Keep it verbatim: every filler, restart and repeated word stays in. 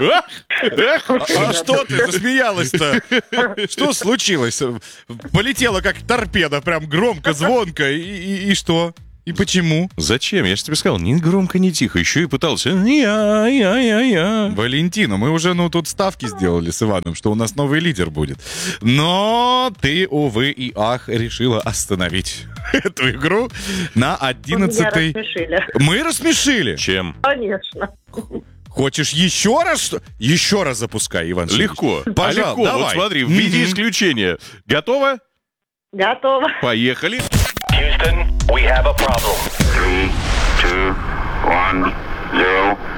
А что ты засмеялась-то? Что случилось? Полетела как торпеда, прям громко, звонко. И, и, и что? И почему? Зачем? Я же тебе сказал, ни громко, ни тихо. Еще и пытался. Я-я-я-я. Валентина, мы уже, ну, тут ставки сделали с Иваном, что у нас новый лидер будет. Но ты, увы и ах, решила остановить эту игру на одиннадцатой... Меня рассмешили. Мы рассмешили? Чем? Конечно. Хочешь еще раз? Что? Еще раз запускай, Иван Сергеевич. Легко. Пожалуйста, А легко. давай. Вот смотри, в виде Мгм. исключения. Готово? Готово. Поехали. Houston, we have a problem. Three, two, one, zero.